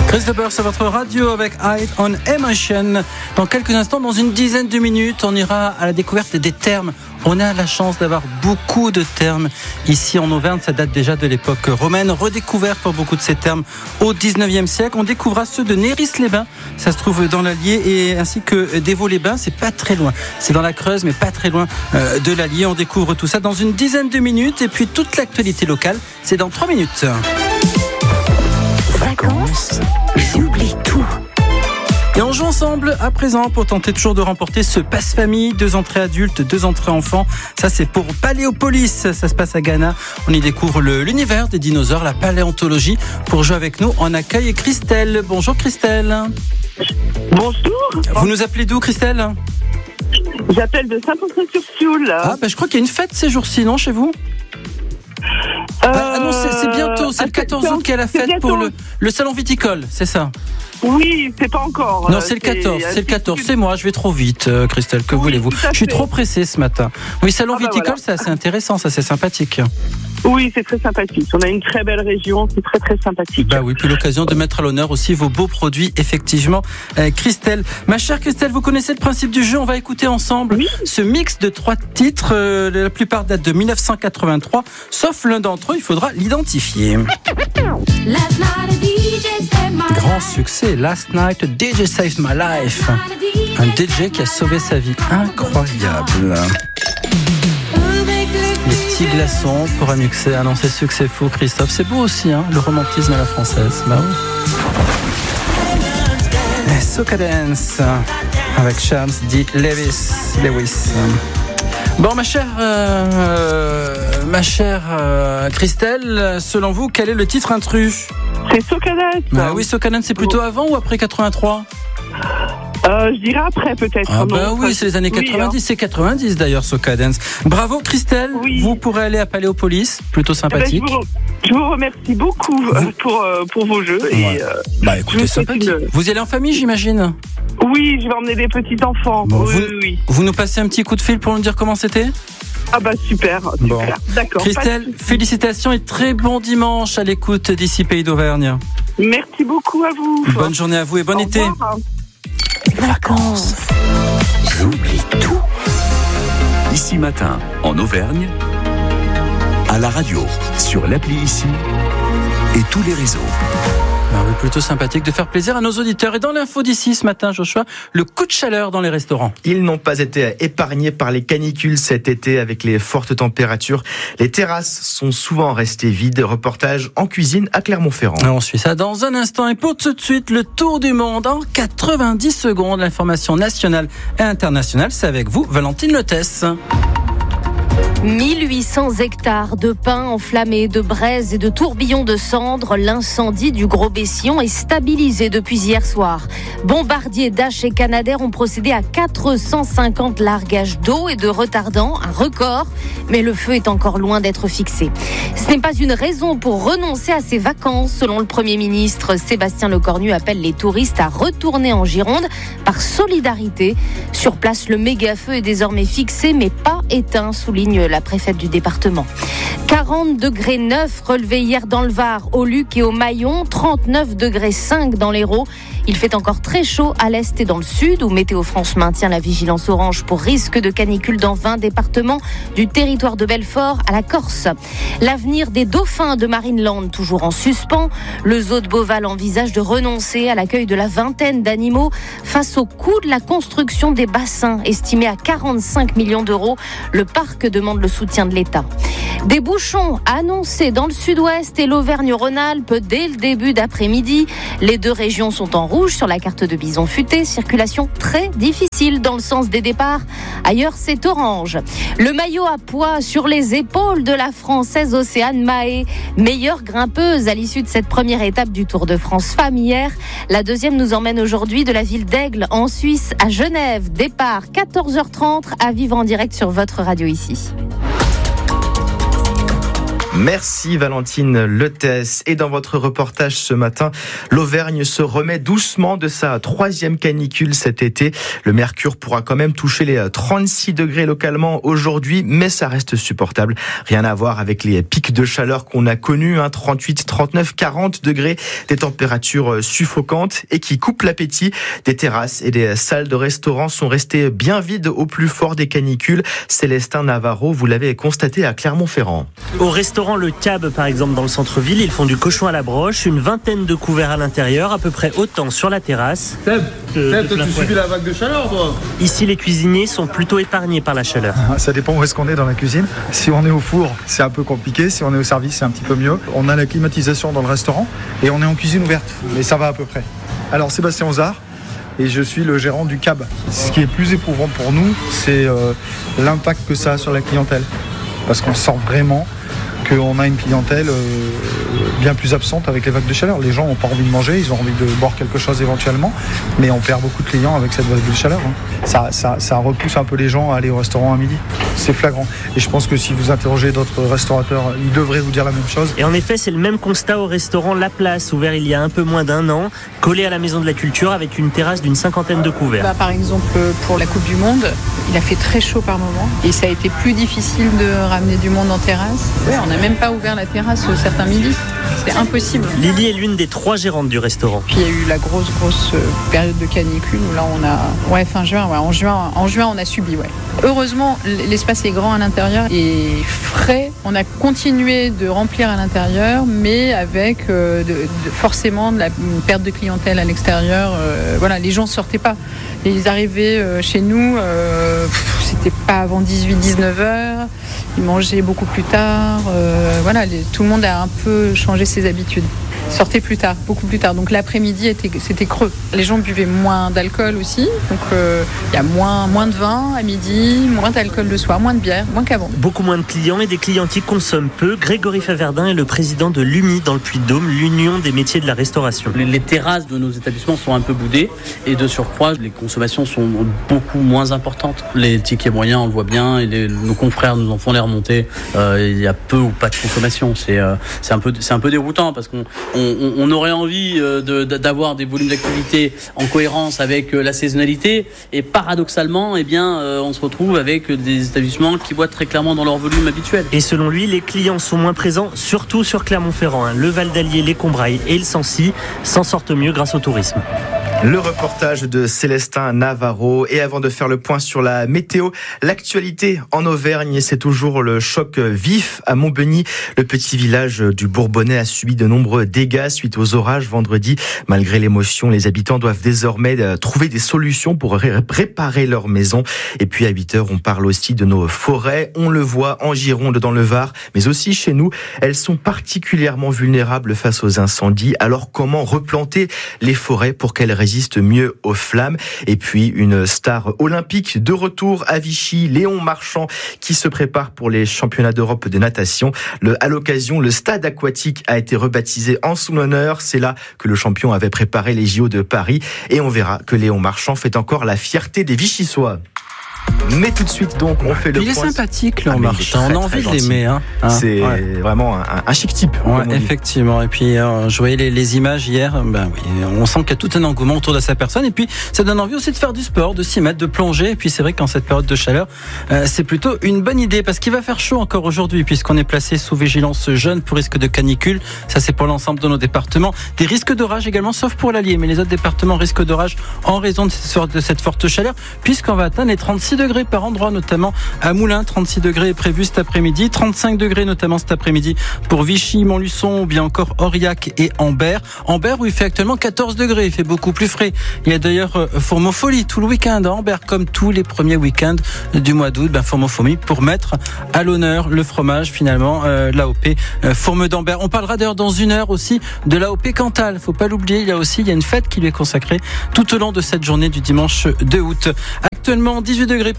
Chris Debber sur votre radio avec Hide on Emotion. Dans quelques instants, dans une dizaine de minutes, on ira à la découverte des termes. On a la chance d'avoir beaucoup de termes ici en Auvergne. Ça date déjà de l'époque romaine. Redécouvert pour beaucoup de ces termes au 19e siècle. On découvrira ceux de Néris-les-Bains. Ça se trouve dans l'Allier, et ainsi que d'Évaux-les-Bains. C'est pas très loin. C'est dans la Creuse, mais pas très loin de l'Allier. On découvre tout ça dans une dizaine de minutes. Et puis toute l'actualité locale, c'est dans 3 minutes. Vacances, j'oublie tout. Et on joue ensemble à présent pour tenter toujours de remporter ce passe-famille, 2 entrées adultes, 2 entrées enfants. Ça, c'est pour Paléopolis. Ça se passe à Ghana. On y découvre l'univers des dinosaures, la paléontologie. Pour jouer avec nous, on accueille Christelle. Bonjour Christelle. Bonjour. Vous nous appelez d'où, Christelle ? J'appelle de Saint-Pontin-sur-Sioule. Je crois qu'il y a une fête ces jours-ci, non, chez vous ? Non, c'est bientôt. C'est le 14 août qu'il y a la fête pour le salon viticole, c'est ça ? Oui, c'est pas encore. Non, c'est le 14, c'est moi, je vais trop vite, Christelle, que voulez-vous ? Je suis trop pressé ce matin. Oui, salon viticole, voilà. C'est assez intéressant, ça, c'est sympathique. Oui, c'est très sympathique. On a une très belle région, c'est très très sympathique. Oui, puis l'occasion de mettre à l'honneur aussi vos beaux produits, effectivement. Christelle, ma chère Christelle, vous connaissez le principe du jeu, on va écouter ensemble ce mix de 3 titres. La plupart datent de 1983, sauf l'un d'entre eux, il faudra l'identifier. Grand succès, Last Night, DJ Saved My Life. Un DJ qui a sauvé sa vie, incroyable. Les petits glaçons pour un succès fou, Christophe. C'est beau aussi, le romantisme à la française. Oui. Soca Dance avec Shams D. Lewis. Bon, ma chère Christelle, selon vous, quel est le titre intrus ? C'est Soca Dance. Oui, Soca Dance, c'est plutôt avant ou après 83 ? Je dirais après peut-être. Oui, c'est les années 90, c'est 90 d'ailleurs, Soca Dance. Bravo Christelle, vous pourrez aller à Paléopolis, plutôt sympathique. Je vous remercie beaucoup pour vos jeux. Et, écoutez, sympathique. Vous y allez en famille, j'imagine ? Oui, je vais emmener des petits enfants. Oui. Vous nous passez un petit coup de fil pour nous dire comment c'était ? Super. Bon. D'accord. Christelle, félicitations et très bon dimanche à l'écoute d'ici Pays d'Auvergne. Merci beaucoup à vous. Bonne journée à vous et bon été. Vacances, j'oublie tout. Ici Matin, en Auvergne, à la radio, sur l'appli Ici et tous les réseaux. Plutôt sympathique de faire plaisir à nos auditeurs. Et dans l'info d'ici ce matin, Joshua, le coup de chaleur dans les restaurants. Ils n'ont pas été épargnés par les canicules cet été avec les fortes températures. Les terrasses sont souvent restées vides. Reportage en cuisine à Clermont-Ferrand. On suit ça dans un instant. Et pour tout de suite, le tour du monde en 90 secondes. L'information nationale et internationale, c'est avec vous, Valentine Lotès. 1800 hectares de pins enflammés, de braises et de tourbillons de cendres. L'incendie du Gros-Bessillon est stabilisé depuis hier soir. Bombardier, Dash et Canadair ont procédé à 450 largages d'eau et de retardants, un record. Mais le feu est encore loin d'être fixé. Ce n'est pas une raison pour renoncer à ses vacances. Selon le Premier ministre, Sébastien Lecornu appelle les touristes à retourner en Gironde par solidarité. Sur place, le méga-feu est désormais fixé mais pas éteint, souligne la préfète du département. 40 degrés 9 relevés hier dans le Var, au Luc et au Maillon, 39 degrés 5 dans l'Hérault. Il fait encore très chaud à l'est et dans le sud, où Météo France maintient la vigilance orange pour risque de canicule dans 20 départements, du territoire de Belfort à la Corse. L'avenir des dauphins de Marineland, toujours en suspens. Le zoo de Beauval envisage de renoncer à l'accueil de la vingtaine d'animaux face au coût de la construction des bassins, estimé à 45 millions d'euros. Le parc demande le soutien de l'État. Des bouchons annoncés dans le sud-ouest et l'Auvergne-Rhône-Alpes dès le début d'après-midi. Les 2 régions sont en rouge sur la carte de Bison Futé. Circulation très difficile dans le sens des départs. Ailleurs, c'est orange. Le maillot à poids sur les épaules de la Française Océane Mahé. Meilleure grimpeuse à l'issue de cette première étape du Tour de France Femmes hier. La deuxième nous emmène aujourd'hui de la ville d'Aigle en Suisse à Genève. Départ 14h30 à vivre en direct sur votre radio ici. Merci Valentine Lethès. Et dans votre reportage ce matin, l'Auvergne se remet doucement de sa 3e canicule cet été. Le mercure pourra quand même toucher les 36 degrés localement aujourd'hui, mais ça reste supportable. Rien à voir avec les pics de chaleur qu'on a connus, 38, 39, 40 degrés, des températures suffocantes et qui coupent l'appétit. Des terrasses et des salles de restaurants sont restées bien vides au plus fort des canicules. Célestin Navarro, vous l'avez constaté à Clermont-Ferrand. Au restaurant Le Cab, par exemple, dans le centre-ville, ils font du cochon à la broche, une vingtaine de couverts à l'intérieur, à peu près autant sur la terrasse. Seb, tu subis la vague de chaleur, toi ? Ici, les cuisiniers sont plutôt épargnés par la chaleur. Ça dépend où est-ce qu'on est dans la cuisine. Si on est au four, c'est un peu compliqué. Si on est au service, c'est un petit peu mieux. On a la climatisation dans le restaurant et on est en cuisine ouverte. Mais ça va à peu près. Alors, Sébastien Ozard, et je suis le gérant du Cab. Ce qui est plus éprouvant pour nous, c'est l'impact que ça a sur la clientèle. Parce qu'on sent vraiment qu'on a une clientèle bien plus absente avec les vagues de chaleur. Les gens n'ont pas envie de manger, ils ont envie de boire quelque chose éventuellement, mais on perd beaucoup de clients avec cette vague de chaleur. Ça repousse un peu les gens à aller au restaurant à midi. C'est flagrant. Et je pense que si vous interrogez d'autres restaurateurs, ils devraient vous dire la même chose. Et en effet, c'est le même constat au restaurant La Place, ouvert il y a un peu moins d'1 an, collé à la Maison de la Culture avec une terrasse d'une 50aine de couverts. Par exemple, pour la Coupe du Monde, il a fait très chaud par moment et ça a été plus difficile de ramener du monde en terrasse. On n'a même pas ouvert la terrasse certains midis. C'est impossible. Lily est l'une des 3 gérantes du restaurant. Puis il y a eu la grosse période de canicule où là on a fin juin, en juin on a subi. Heureusement, l'espace est grand à l'intérieur et frais. On a continué de remplir à l'intérieur, mais avec forcément une perte de clientèle à l'extérieur. Les gens sortaient pas. Et ils arrivaient chez nous, c'était pas avant 18-19 heures. Ils mangeaient beaucoup plus tard. Tout le monde a un peu changé ses habitudes. Sortait plus tard, beaucoup plus tard. Donc l'après-midi, c'était creux. Les gens buvaient moins d'alcool aussi. Donc il y a moins de vin à midi, moins d'alcool le soir, moins de bière, moins qu'avant. Beaucoup moins de clients et des clients qui consomment peu. Grégory Faverdin est le président de l'UMI dans le Puy-de-Dôme, l'Union des métiers de la restauration. Les terrasses de nos établissements sont un peu boudées et de surcroît, les consommations sont beaucoup moins importantes. Les tickets moyens, on le voit bien, et nos confrères nous en font les remonter. Il y a peu ou pas de consommation. C'est un peu déroutant parce qu'on aurait envie d'avoir des volumes d'activité en cohérence avec la saisonnalité et paradoxalement, on se retrouve avec des établissements qui boitent très clairement dans leur volume habituel. Et selon lui, les clients sont moins présents, surtout sur Clermont-Ferrand. Le Val d'Allier, les Combrailles et le Sancy s'en sortent mieux grâce au tourisme. Le reportage de Célestin Navarro. Et avant de faire le point sur la météo, l'actualité en Auvergne, c'est toujours le choc vif à Montbeugny. Le petit village du Bourbonnais a subi de nombreux dégâts suite aux orages vendredi. Malgré l'émotion, les habitants doivent désormais trouver des solutions pour réparer leur maison. Et puis à 8h, on parle aussi de nos forêts. On le voit en Gironde, dans le Var, mais aussi chez nous. Elles sont particulièrement vulnérables face aux incendies. Alors comment replanter les forêts pour qu'elles résistent mieux aux flammes? Et puis une star olympique de retour à Vichy, Léon Marchand, qui se prépare pour les championnats d'Europe de natation. À l'occasion, le stade aquatique a été rebaptisé en son honneur. C'est là que le champion avait préparé les JO de Paris. Et on verra que Léon Marchand fait encore la fierté des Vichysois. Mais tout de suite, donc, on fait le point. Il est sympathique, Léon Marchand. On a envie de l'aimer. C'est vraiment un chic type. Effectivement. Et puis, je voyais les images hier. On sent qu'il y a tout un engouement autour de sa personne. Et puis, ça donne envie aussi de faire du sport, de s'y mettre, de plonger. Et puis, c'est vrai qu'en cette période de chaleur, c'est plutôt une bonne idée. Parce qu'il va faire chaud encore aujourd'hui, puisqu'on est placé sous vigilance jaune pour risque de canicule. Ça, c'est pour l'ensemble de nos départements. Des risques d'orage également, sauf pour l'Allier. Mais les autres départements risquent d'orage en raison de cette forte chaleur, puisqu'on va atteindre les 36 degrés par endroit, notamment à Moulins. 36 degrés est prévu cet après-midi, 35 degrés notamment cet après-midi pour Vichy, Montluçon ou bien encore Aurillac et Ambert. Ambert où il fait actuellement 14 degrés, il fait beaucoup plus frais. Il y a d'ailleurs Fourmofolie tout le week-end à Ambert, comme tous les premiers week-ends du mois d'août. Fourmofolie pour mettre à l'honneur le fromage finalement, l'AOP Fourme d'Ambert. On parlera d'ailleurs dans une heure aussi de l'AOP Cantal, faut pas l'oublier, il y a une fête qui lui est consacrée tout au long de cette journée du dimanche 2 août. Actuellement 18 degrés pour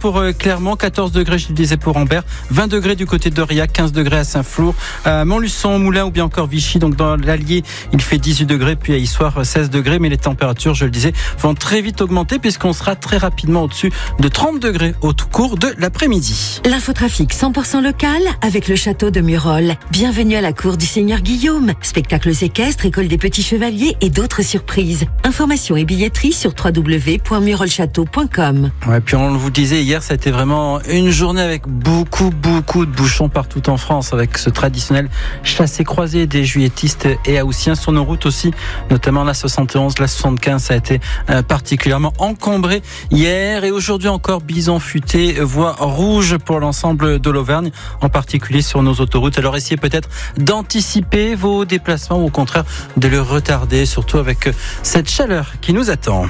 pour Clermont, 14 degrés, je le disais, pour Ambert, 20 degrés du côté d'Aurillac, 15 degrés à Saint-Flour, à Montluçon, Moulins ou bien encore Vichy. Donc dans l'Allier, il fait 18 degrés, puis à Issoire, 16 degrés. Mais les températures, je le disais, vont très vite augmenter puisqu'on sera très rapidement au-dessus de 30 degrés au cours de l'après-midi. L'infotrafic 100% local avec le château de Murol. Bienvenue à la cour du Seigneur Guillaume. Spectacles équestres, école des petits chevaliers et d'autres surprises. Informations et billetterie sur www.murolchâteau.com. Ouais, puis on vous disait hier, ça a été vraiment une journée avec beaucoup de bouchons partout en France, avec ce traditionnel chassé-croisé des juilletistes et haussiens sur nos routes aussi, notamment la 71, la 75, ça a été particulièrement encombré hier et aujourd'hui encore bison futé, voie rouge pour l'ensemble de l'Auvergne, en particulier sur nos autoroutes. Alors essayez peut-être d'anticiper vos déplacements ou au contraire de les retarder, surtout avec cette chaleur qui nous attend.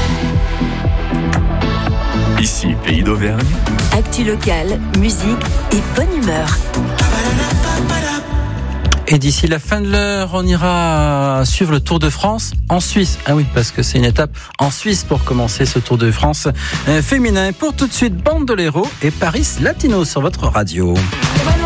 Ici, Pays d'Auvergne. Actu locale, musique et bonne humeur. Et d'ici la fin de l'heure, on ira suivre le Tour de France en Suisse. Ah oui, parce que c'est une étape en Suisse pour commencer ce Tour de France féminin. Pour tout de suite, Bandolero et Paris Latino sur votre radio.